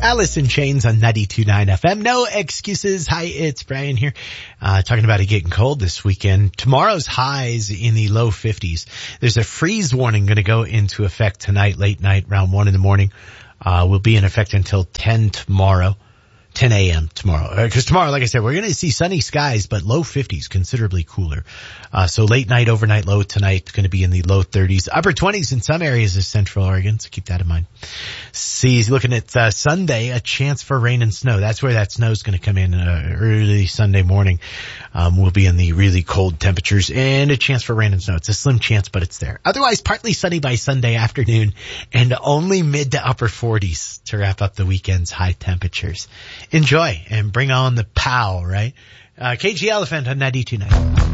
Alice in Chains on 92.9 FM. No excuses. Hi, it's Brian here. Talking about it getting cold this weekend. Tomorrow's highs in the low 50s. There's a freeze warning going to go into effect tonight, late night, around 1 in the morning. Will be in effect until 10 a.m. tomorrow. Because tomorrow, like I said, we're going to see sunny skies, but low 50s, considerably cooler. So late night, overnight low tonight, going to be in the low 30s, upper 20s in some areas of Central Oregon. So keep that in mind. See, looking at Sunday, a chance for rain and snow. That's where that snow is going to come in early Sunday morning. We'll be in the really cold temperatures and a chance for rain and snow. It's a slim chance, but it's there. Otherwise, partly sunny by Sunday afternoon and only mid to upper 40s to wrap up the weekend's high temperatures. Enjoy and bring on the POW, right? KG Elephant on 92.9.